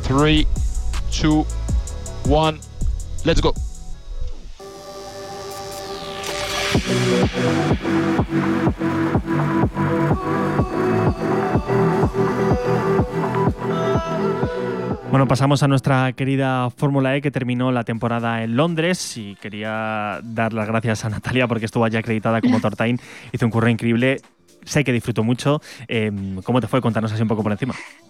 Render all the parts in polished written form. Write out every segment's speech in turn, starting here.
3, 2, 1, let's go. Bueno, pasamos a nuestra querida Fórmula E, que terminó la temporada en Londres, y quería dar las gracias a Natalia porque estuvo allí acreditada como Tortain, hizo un curro increíble, sé que disfrutó mucho. ¿Cómo te fue? Contarnos así un poco por encima.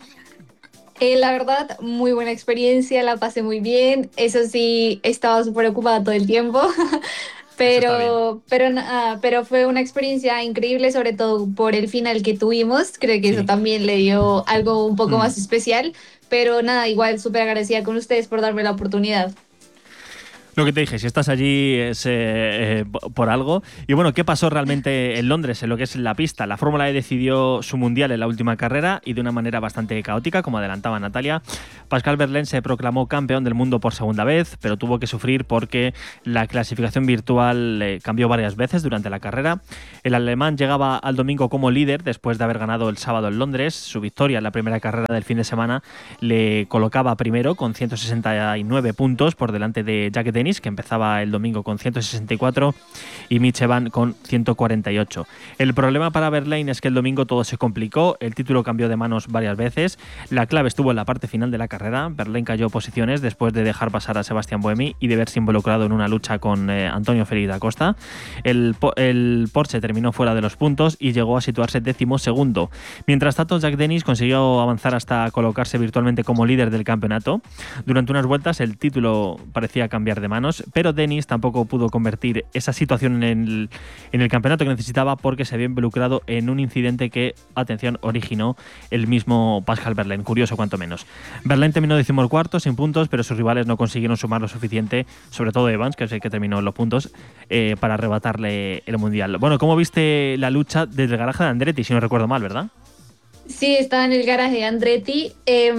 La verdad, muy buena experiencia, la pasé muy bien. Eso sí, estaba súper ocupada todo el tiempo, Eso está bien. pero fue una experiencia increíble, sobre todo por el final que tuvimos. Creo que eso Sí. también le dio algo un poco Mm. más especial, pero nada, igual súper agradecida con ustedes por darme la oportunidad. Lo que te dije, si estás allí es por algo. Y bueno, ¿qué pasó realmente en Londres, en lo que es la pista? La Fórmula E decidió su mundial en la última carrera y de una manera bastante caótica, como adelantaba Natalia. Pascal Wehrlein se proclamó campeón del mundo por segunda vez, pero tuvo que sufrir porque la clasificación virtual cambió varias veces durante la carrera. El alemán llegaba al domingo como líder después de haber ganado el sábado en Londres. Su victoria en la primera carrera del fin de semana le colocaba primero con 169 puntos por delante de Jack Dennis, que empezaba el domingo con 164, y Mitch Evans con 148. El problema para Wehrlein es que el domingo todo se complicó, el título cambió de manos varias veces, la clave estuvo en la parte final de la carrera. Wehrlein cayó posiciones después de dejar pasar a Sebastián Buemi y de verse involucrado en una lucha con Antonio Félix da Costa. El Porsche terminó fuera de los puntos y llegó a situarse 12º. Mientras tanto, Jack Dennis consiguió avanzar hasta colocarse virtualmente como líder del campeonato. Durante unas vueltas el título parecía cambiar de manos, pero Dennis tampoco pudo convertir esa situación en el campeonato que necesitaba porque se había involucrado en un incidente que, atención, originó el mismo Pascal Wehrlein. Curioso cuanto menos. Wehrlein terminó 14º sin puntos, pero sus rivales no consiguieron sumar lo suficiente, sobre todo Evans, que es el que terminó en los puntos, para arrebatarle el mundial. Bueno, ¿cómo viste la lucha desde el garaje de Andretti, si no recuerdo mal, verdad? Sí, estaba en el garaje de Andretti.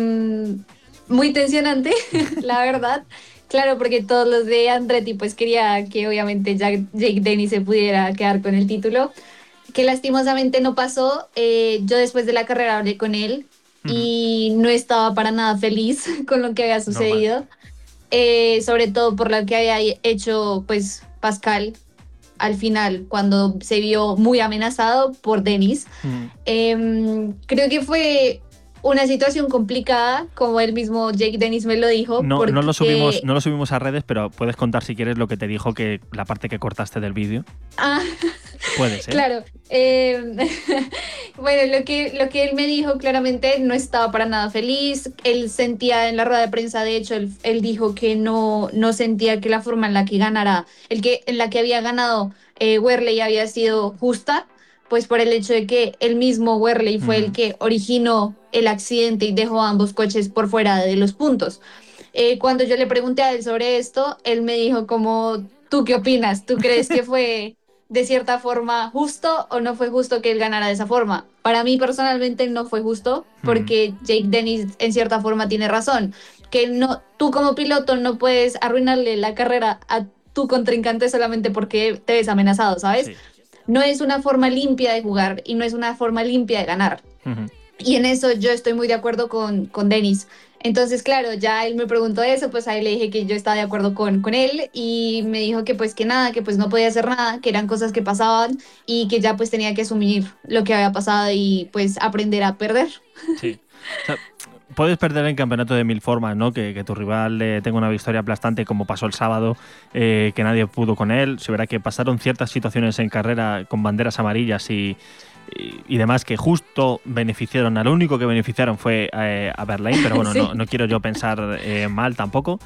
Muy tensionante, la verdad. Claro, porque todos los de Andretti pues quería que obviamente Jake Dennis se pudiera quedar con el título, que lastimosamente no pasó. Yo después de la carrera hablé con él Ujú. y no estaba para nada feliz con lo que había Normal. sucedido, sobre todo por lo que había hecho pues Pascal al final, cuando se vio muy amenazado por Dennis. Ujú. Creo que fue una situación complicada, como el mismo Jake Dennis me lo dijo, No, porque no lo subimos a redes, pero puedes contar si quieres lo que te dijo, que la parte que cortaste del vídeo. ah, Puedes, ¿eh? claro, bueno, lo que él me dijo claramente no estaba para nada feliz. Él sentía en la rueda de prensa, de hecho, él dijo que no sentía que la forma en la que ganara, en la que había ganado Wehrle había sido justa, pues por el hecho de que el mismo Wehrle fue el Ujú. que originó el accidente y dejó a ambos coches por fuera de los puntos. Cuando yo le pregunté a él sobre esto, él me dijo como, ¿tú qué opinas? ¿Tú crees que fue de cierta forma justo o no fue justo que él ganara de esa forma? Para mí personalmente no fue justo Ujú. porque Jake Dennis en cierta forma tiene razón, que no, tú como piloto no puedes arruinarle la carrera a tu contrincante solamente porque te ves amenazado, ¿sabes? Sí. No es una forma limpia de jugar y no es una forma limpia de ganar. Ujú. Y en eso yo estoy muy de acuerdo con Denis. Entonces, claro, ya él me preguntó eso, pues ahí le dije que yo estaba de acuerdo con él y me dijo que pues que nada, que pues no podía hacer nada, que eran cosas que pasaban y que ya pues tenía que asumir lo que había pasado y pues aprender a perder. Sí. O sea, puedes perder el campeonato de mil formas, ¿no? Que tu rival tenga una victoria aplastante como pasó el sábado, que nadie pudo con él. Se verá que pasaron ciertas situaciones en carrera con banderas amarillas y demás que justo beneficiaron. Al único que beneficiaron fue a Wehrlein, pero bueno, Sí. no quiero yo pensar mal tampoco.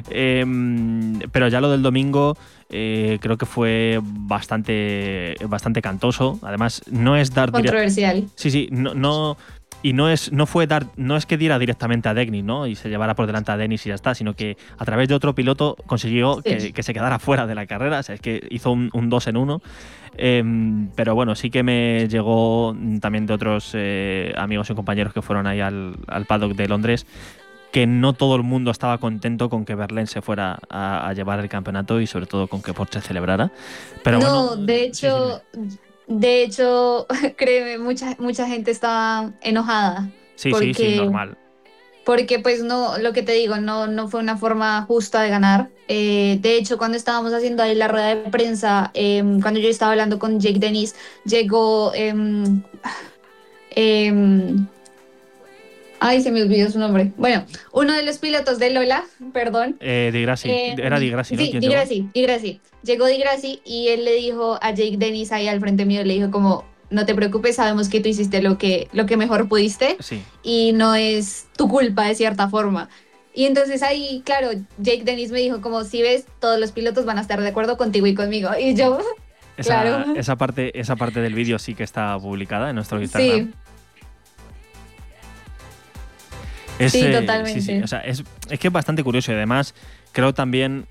Pero ya lo del domingo creo que fue bastante cantoso. Además, no es dar Controversial. Sí, sí, no, y no es que diera directamente a Dennis, ¿no? Y se llevara por delante a Dennis y ya está, sino que a través de otro piloto consiguió Sí. que se quedara fuera de la carrera. O sea, es que hizo un 2 en 1. Pero bueno, sí que me llegó también de otros amigos y compañeros que fueron ahí al paddock de Londres, que no todo el mundo estaba contento con que Wehrlein se fuera a llevar el campeonato y sobre todo con que Porsche celebrara. Pero bueno, No, de sí, dime. hecho, créeme, mucha gente estaba enojada Sí, sí, sí, porque normal. porque pues no, lo que te digo, no fue una forma justa de ganar. De hecho, cuando estábamos haciendo ahí la rueda de prensa, cuando yo estaba hablando con Jake Dennis, llegó, em, ay, se me olvidó su nombre. Bueno, uno de los pilotos de Lola, perdón. Di Grassi. Era Di Grassi, ¿no? Sí, ¿Quién Di llegó? Grassi, Di Grassi. Llegó Di Grassi y él le dijo a Jake Dennis ahí al frente mío, le dijo como, no te preocupes, sabemos que tú hiciste lo que mejor pudiste Sí. y no es tu culpa de cierta forma. Y entonces ahí, claro, Jake Dennis me dijo como, si ves, todos los pilotos van a estar de acuerdo contigo y conmigo. Y yo, claro, Esa parte del vídeo sí que está publicada en nuestro Instagram. sí, Es, sí, sí, totalmente. o sea, es que es bastante curioso y además creo también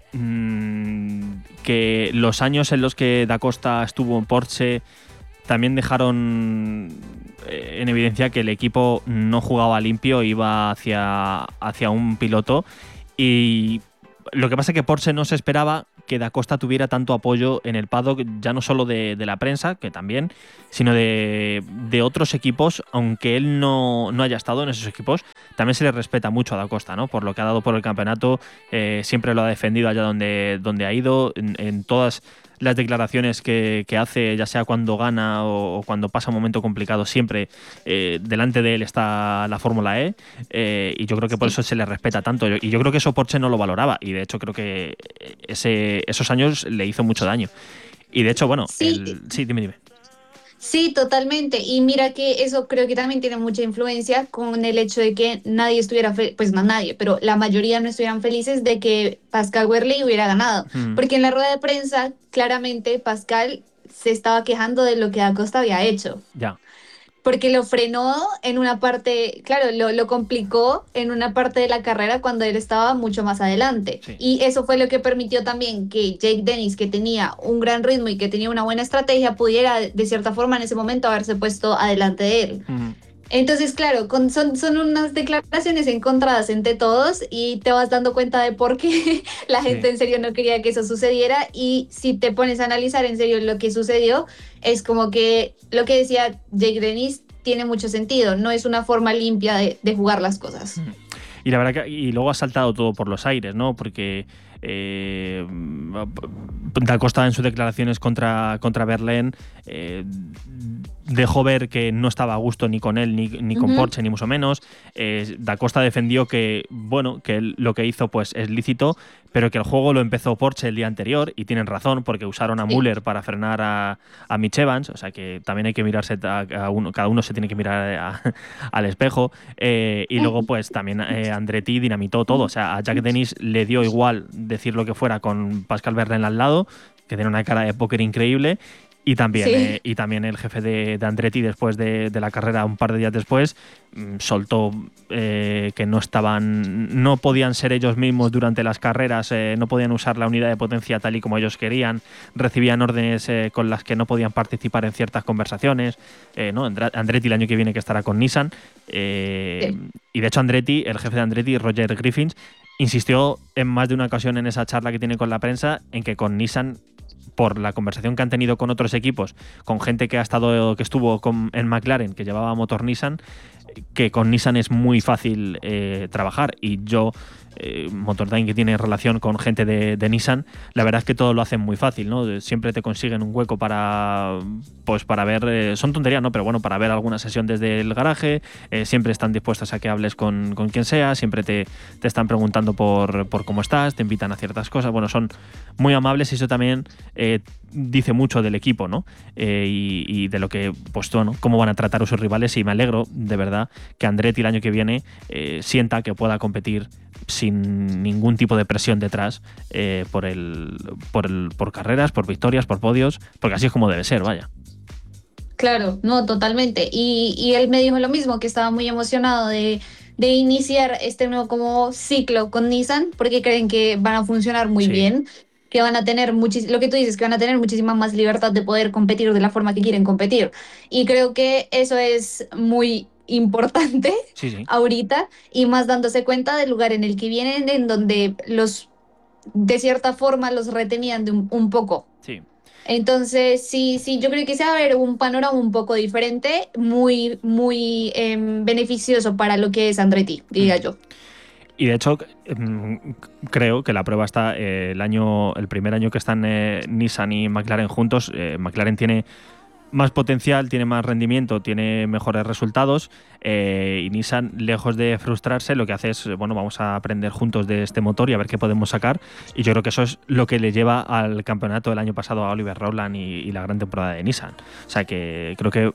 que los años en los que Da Costa estuvo en Porsche también dejaron en evidencia que el equipo no jugaba limpio, iba hacia un piloto y lo que pasa es que Porsche no se esperaba que Da Costa tuviera tanto apoyo en el paddock, ya no solo de la prensa, que también, sino de otros equipos, aunque él no haya estado en esos equipos, también se le respeta mucho a Da Costa, ¿no? Por lo que ha dado por el campeonato, siempre lo ha defendido allá donde ha ido, en todas las declaraciones que hace, ya sea cuando gana o cuando pasa un momento complicado, siempre delante de él está la Fórmula E, y yo creo que por Sí. eso se le respeta tanto. Y yo creo que eso Porsche no lo valoraba, y de hecho creo que esos años le hizo mucho daño. Y de hecho, bueno, Sí, sí, dime. sí, totalmente. Y mira que eso creo que también tiene mucha influencia con el hecho de que nadie estuviera, pues no nadie, pero la mayoría no estuvieran felices de que Pascal Wehrle hubiera ganado. Mm, Porque en la rueda de prensa, claramente Pascal se estaba quejando de lo que Acosta había hecho. ya, Porque lo frenó en una parte, claro, lo complicó en una parte de la carrera cuando él estaba mucho más adelante. sí. Y eso fue lo que permitió también que Jake Dennis, que tenía un gran ritmo y que tenía una buena estrategia, pudiera de cierta forma en ese momento haberse puesto adelante de él. Mm, Entonces, claro, son unas declaraciones encontradas entre todos y te vas dando cuenta de por qué la sí. gente en serio no quería que eso sucediera y si te pones a analizar en serio lo que sucedió, es como que lo que decía Jake Dennis tiene mucho sentido, no es una forma limpia de jugar las cosas. Mm. Y la verdad que y luego ha saltado todo por los aires, ¿no? Porque Da Costa en sus declaraciones contra Verlaine dejó ver que no estaba a gusto ni con él ni con Ujú. Porsche, ni mucho menos. Da Costa defendió que, bueno, que él lo que hizo pues es lícito, pero que el juego lo empezó Porsche el día anterior, y tienen razón, porque usaron a Sí. Müller para frenar a Mitch Evans, o sea que también hay que mirarse a uno, cada uno se tiene que mirar al espejo, y luego pues también Andretti dinamitó todo, o sea, a Jack Dennis le dio igual decir lo que fuera con Pascal Verlaine al lado, que tiene una cara de póker increíble. Sí. Y también el jefe de Andretti, después de la carrera, un par de días después, soltó que no podían ser ellos mismos durante las carreras, no podían usar la unidad de potencia tal y como ellos querían, recibían órdenes con las que no podían participar en ciertas conversaciones. ¿No? Andretti el año que viene que estará con Nissan. Sí. Y de hecho Andretti, el jefe de Andretti, Roger Griffiths, insistió en más de una ocasión en esa charla que tiene con la prensa en que con Nissan, por la conversación que han tenido con otros equipos, con gente que estuvo en McLaren, que llevaba motor Nissan, que con Nissan es muy fácil trabajar. Y yo, Motordyne, que tiene relación con gente de Nissan, la verdad es que todo lo hacen muy fácil, ¿no? Siempre te consiguen un hueco para ver, son tonterías, ¿no? Pero bueno, para ver alguna sesión desde el garaje, siempre están dispuestos a que hables con quien sea, siempre te están preguntando por cómo estás, te invitan a ciertas cosas, bueno, son muy amables, y eso también dice mucho del equipo, ¿no? Y de lo que, pues bueno, cómo van a tratar a sus rivales, y me alegro, de verdad, que Andretti el año que viene sienta que pueda competir sin ningún tipo de presión detrás, por carreras, por victorias, por podios, porque así es como debe ser, vaya. Claro, no, totalmente. Y él me dijo lo mismo, que estaba muy emocionado de iniciar este nuevo como ciclo con Nissan, porque creen que van a funcionar muy Sí, bien, que van a tener lo que tú dices, que van a tener muchísima más libertad de poder competir de la forma que quieren competir. Y creo que eso es muy importante sí. ahorita, y más dándose cuenta del lugar en el que vienen, en donde de cierta forma, los retenían de un poco. Sí. Entonces, sí, yo creo que se va a ver un panorama un poco diferente, muy beneficioso para lo que es Andretti, diría yo. Y de hecho, creo que la prueba está el primer año que están Nissan y McLaren juntos. McLaren tiene más potencial, tiene más rendimiento, tiene mejores resultados y Nissan, lejos de frustrarse, lo que hace es, bueno, vamos a aprender juntos de este motor y a ver qué podemos sacar. Y yo creo que eso es lo que le lleva al campeonato del año pasado a Oliver Rowland y la gran temporada de Nissan. O sea que creo que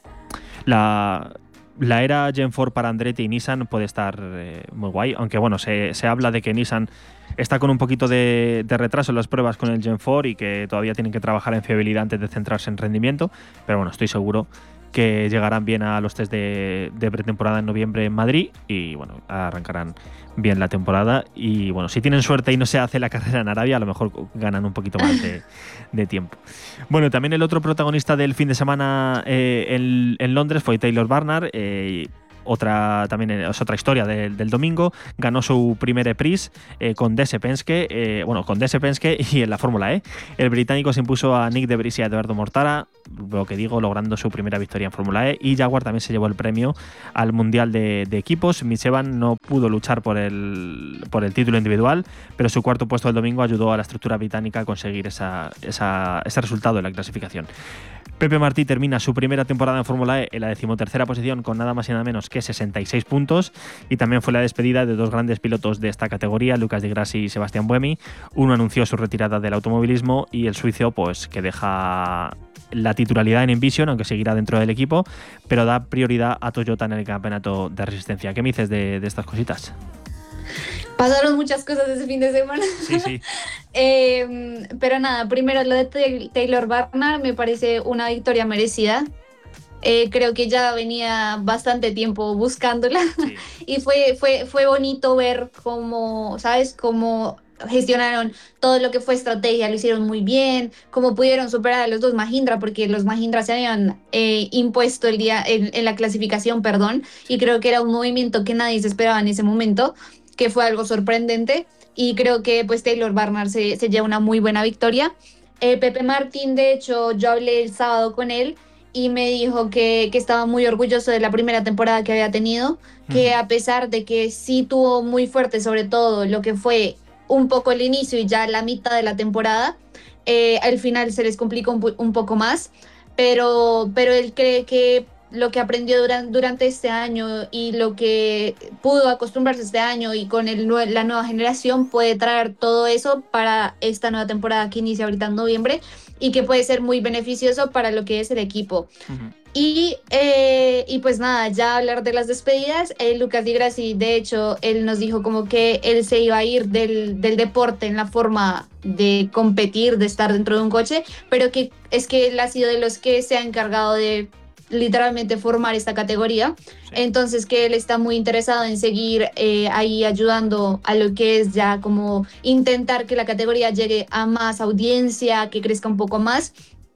la era Gen 4 para Andretti y Nissan puede estar muy guay, aunque bueno, se habla de que Nissan está con un poquito de retraso en las pruebas con el Gen 4 y que todavía tienen que trabajar en fiabilidad antes de centrarse en rendimiento, pero bueno, estoy seguro que llegarán bien a los test de pretemporada en noviembre en Madrid y bueno, arrancarán bien la temporada y bueno, si tienen suerte y no se hace la carrera en Arabia, a lo mejor ganan un poquito más de tiempo. Bueno, también el otro protagonista del fin de semana en Londres fue Taylor Barnard. También es otra historia del domingo. Ganó su primer E-Prix con DS Penske, y en la Fórmula E. El británico se impuso a Nick de Vries y a Eduardo Mortara, lo que digo, logrando su primera victoria en Fórmula E. Y Jaguar también se llevó el premio al Mundial de Equipos. Mitch Evans no pudo luchar por el título individual, pero su cuarto puesto el domingo ayudó a la estructura británica a conseguir ese resultado en la clasificación. Pepe Martí termina su primera temporada en Fórmula E en la 13ª posición con nada más y nada menos que 66 puntos y también fue la despedida de dos grandes pilotos de esta categoría, Lucas Di Grassi y Sebastián Buemi. Uno anunció su retirada del automovilismo y el suizo pues que deja la titularidad en Envision, aunque seguirá dentro del equipo, pero da prioridad a Toyota en el campeonato de resistencia. ¿Qué me dices de estas cositas? Pasaron muchas cosas ese fin de semana. Sí. Pero nada, primero lo de Taylor Barnard me parece una victoria merecida. Creo que ya venía bastante tiempo buscándola. Sí. Y fue bonito ver cómo, ¿sabes? Cómo gestionaron todo lo que fue estrategia, lo hicieron muy bien, cómo pudieron superar a los dos Mahindra, porque los Mahindra se habían impuesto en la clasificación, perdón, y creo que era un movimiento que nadie se esperaba en ese momento, que fue algo sorprendente, y creo que pues Taylor Barnard se lleva una muy buena victoria. Pepe Martín, de hecho, yo hablé el sábado con él y me dijo que estaba muy orgulloso de la primera temporada que había tenido, que a pesar de que sí tuvo muy fuerte, sobre todo lo que fue un poco el inicio y ya la mitad de la temporada, al final se les complicó un poco más, pero él cree que lo que aprendió durante este año y lo que pudo acostumbrarse este año y con la nueva generación puede traer todo eso para esta nueva temporada que inicia ahorita en noviembre y que puede ser muy beneficioso para lo que es el equipo. Uh-huh. Y pues nada, ya hablar de las despedidas, Lucas Di Grassi, de hecho, él nos dijo como que él se iba a ir del deporte en la forma de competir, de estar dentro de un coche, pero que es que él ha sido de los que se ha encargado de literalmente formar esta categoría, sí. Entonces que él está muy interesado en seguir ahí ayudando a lo que es ya como intentar que la categoría llegue a más audiencia, que crezca un poco más.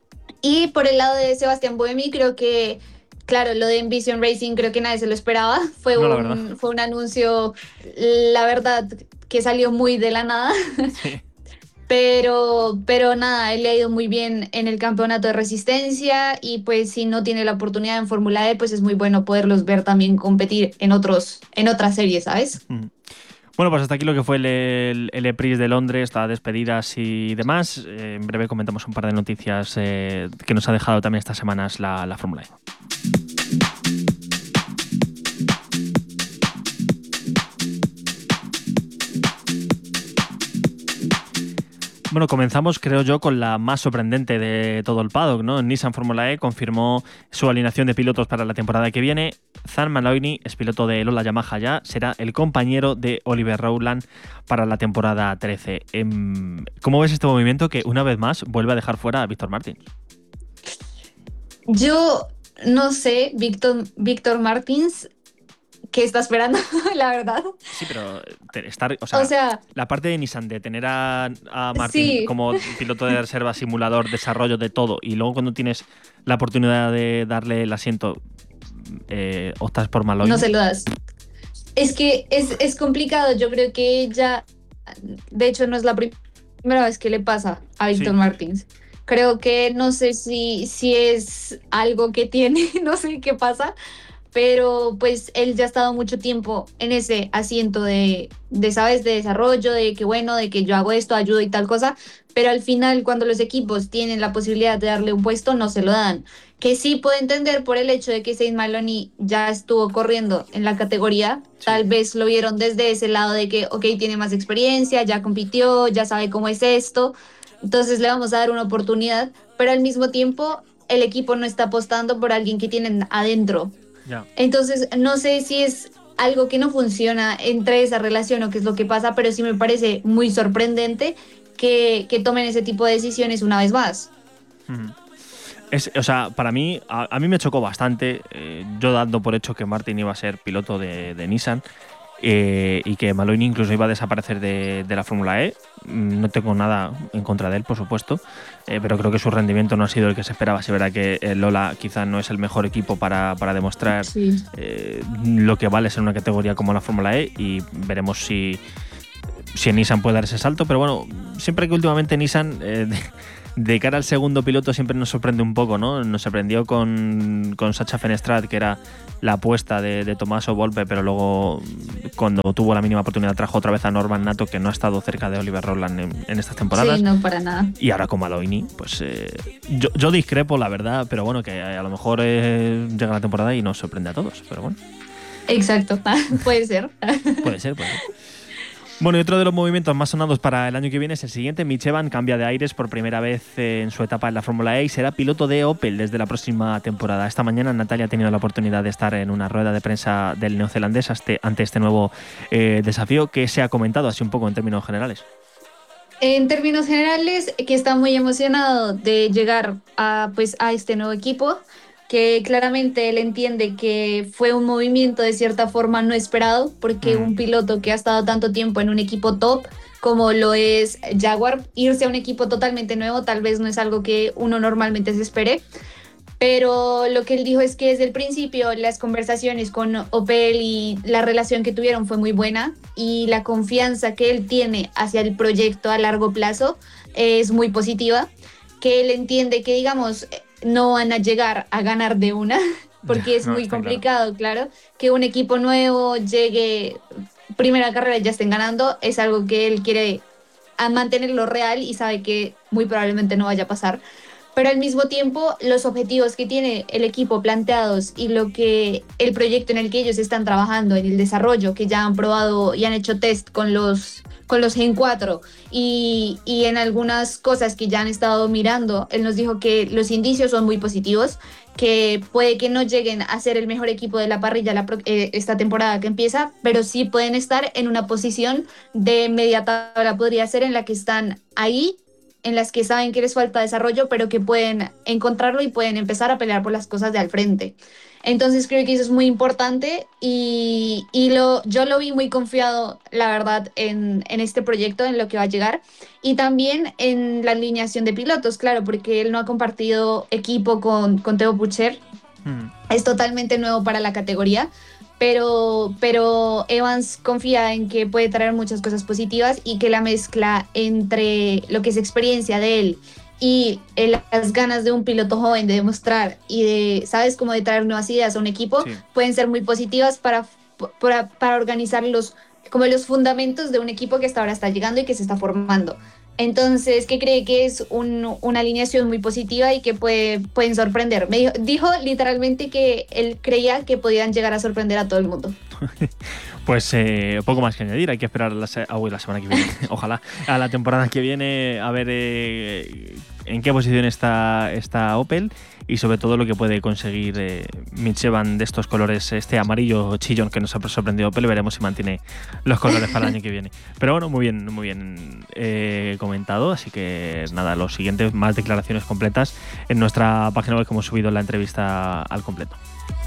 Y por el lado de Sebastián Buemi, creo que, claro, lo de Envision Racing creo que nadie se lo esperaba, fue un anuncio, la verdad, que salió muy de la nada. Sí. Pero nada, él le ha ido muy bien en el campeonato de resistencia y pues si no tiene la oportunidad en Fórmula E, pues es muy bueno poderlos ver también competir en otras series, ¿sabes? Bueno, pues hasta aquí lo que fue el E-Prix de Londres, las despedidas y demás. En breve comentamos un par de noticias que nos ha dejado también estas semanas la Fórmula E. Bueno, comenzamos, creo yo, con la más sorprendente de todo el paddock, ¿no? Nissan Fórmula E confirmó su alineación de pilotos para la temporada que viene. Zan Maloney, es piloto de Lola Yamaha ya, será el compañero de Oliver Rowland para la temporada 13. ¿Cómo ves este movimiento que, una vez más, vuelve a dejar fuera a Víctor Martins? Yo no sé, Víctor Martins, ¿qué está esperando? La verdad. Sí, pero la parte de Nissan de tener a Martin sí. como piloto de reserva, simulador, desarrollo de todo, y luego cuando tienes la oportunidad de darle el asiento, optas por Maloney. No se lo das. Es que es complicado. Yo creo que ya, de hecho, no es la primera vez que le pasa a Víctor Martins. Creo que no sé si es algo que tiene, no sé qué pasa, pero pues él ya ha estado mucho tiempo en ese asiento ¿sabes? De desarrollo, de que bueno, de que yo hago esto, ayudo y tal cosa, pero al final cuando los equipos tienen la posibilidad de darle un puesto, no se lo dan. Que sí puedo entender por el hecho de que Saint Maloney ya estuvo corriendo en la categoría, Sí. tal vez lo vieron desde ese lado de que, ok, tiene más experiencia, ya compitió, ya sabe cómo es esto, entonces le vamos a dar una oportunidad, pero al mismo tiempo el equipo no está apostando por alguien que tienen adentro. Ya. Entonces, no sé si es algo que no funciona entre esa relación o qué es lo que pasa, pero sí me parece muy sorprendente que tomen ese tipo de decisiones una vez más. Ujú. O sea, para mí, a mí me chocó bastante, yo dando por hecho que Martin iba a ser piloto de Nissan y que Maloney incluso iba a desaparecer de la Fórmula E. No tengo nada en contra de él, por supuesto, pero creo que su rendimiento no ha sido el que se esperaba. Se verá que Lola quizá no es el mejor equipo para demostrar Sí. lo que vale ser una categoría como la Fórmula E y veremos si en Nissan puede dar ese salto. Pero bueno, siempre que últimamente Nissan... de cara al segundo piloto siempre nos sorprende un poco, ¿no? Nos sorprendió con Sacha Fenestrat, que era la apuesta de Tommaso Volpe, pero luego cuando tuvo la mínima oportunidad trajo otra vez a Norman Nato, que no ha estado cerca de Oliver Rowland en estas temporadas. Sí, no, para nada. Y ahora con Maloney, pues yo discrepo, la verdad, pero bueno, que a lo mejor llega la temporada y nos sorprende a todos, pero bueno. Exacto, puede ser. Puede ser. Bueno, y otro de los movimientos más sonados para el año que viene es el siguiente. Mitch Evans cambia de aires por primera vez en su etapa en la Fórmula E y será piloto de Opel desde la próxima temporada. Esta mañana Natalia ha tenido la oportunidad de estar en una rueda de prensa del neozelandés ante este nuevo desafío que se ha comentado así un poco en términos generales. En términos generales, que está muy emocionado de llegar pues, a este nuevo equipo, que claramente él entiende que fue un movimiento de cierta forma no esperado, porque un piloto que ha estado tanto tiempo en un equipo top como lo es Jaguar, irse a un equipo totalmente nuevo tal vez no es algo que uno normalmente se espere. Pero lo que él dijo es que desde el principio las conversaciones con Opel y la relación que tuvieron fue muy buena y la confianza que él tiene hacia el proyecto a largo plazo es muy positiva, que él entiende que, digamos, no van a llegar a ganar de una, porque es No, muy está complicado, claro, que un equipo nuevo llegue, primera carrera y ya estén ganando, es algo que él quiere a mantenerlo real y sabe que muy probablemente no vaya a pasar. Pero al mismo tiempo, los objetivos que tiene el equipo planteados y lo que el proyecto en el que ellos están trabajando, en el desarrollo, que ya han probado y han hecho test con los Gen 4 y en algunas cosas que ya han estado mirando, él nos dijo que los indicios son muy positivos, que puede que no lleguen a ser el mejor equipo de la parrilla esta temporada que empieza, pero sí pueden estar en una posición de media tabla, podría ser en la que están ahí, en las que saben que les falta desarrollo, pero que pueden encontrarlo y pueden empezar a pelear por las cosas de al frente. Entonces creo que eso es muy importante yo lo vi muy confiado, la verdad, en este proyecto, en lo que va a llegar y también en la alineación de pilotos, claro, porque él no ha compartido equipo con Theo Pucher, es totalmente nuevo para la categoría, pero Evans confía en que puede traer muchas cosas positivas y que la mezcla entre lo que es experiencia de él y las ganas de un piloto joven de demostrar y de, ¿sabes?, como de traer nuevas ideas a un equipo, Sí. pueden ser muy positivas para organizar como los fundamentos de un equipo que hasta ahora está llegando y que se está formando. Entonces, que cree que es una alineación muy positiva y que pueden sorprender. Dijo literalmente que él creía que podían llegar a sorprender a todo el mundo. Pues poco más que añadir, hay que esperar la semana que viene, ojalá, a la temporada que viene, a ver en qué posición está Opel y sobre todo lo que puede conseguir Mitch Evans de estos colores, este amarillo chillón que nos ha sorprendido Opel, veremos si mantiene los colores para el año que viene. Pero bueno, muy bien comentado, así que nada, los siguientes, más declaraciones completas en nuestra página web que hemos subido la entrevista al completo.